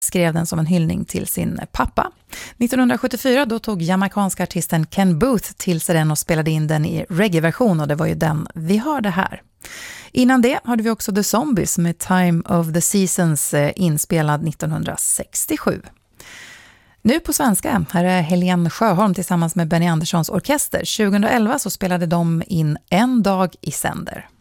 skrev den som en hyllning till sin pappa. 1974 då tog jamaicanska artisten Ken Booth till sig den och spelade in den i reggae-version, och det var ju den vi hörde här. Innan det hörde vi också The Zombies med Time of the Seasons inspelad 1967. Nu på svenska, här är Helene Sjöholm tillsammans med Benny Anderssons orkester. 2011 så spelade de in En dag i sänder.